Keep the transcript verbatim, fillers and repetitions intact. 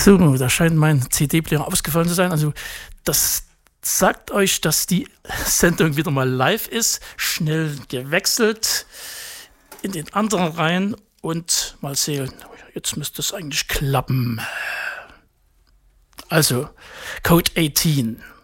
So, da scheint mein C D-Player ausgefallen zu sein. Also das sagt euch, dass die Sendung wieder mal live ist. Schnell gewechselt in den anderen Reihen und mal sehen. Jetzt müsste es eigentlich klappen. Also, Code achtzehn.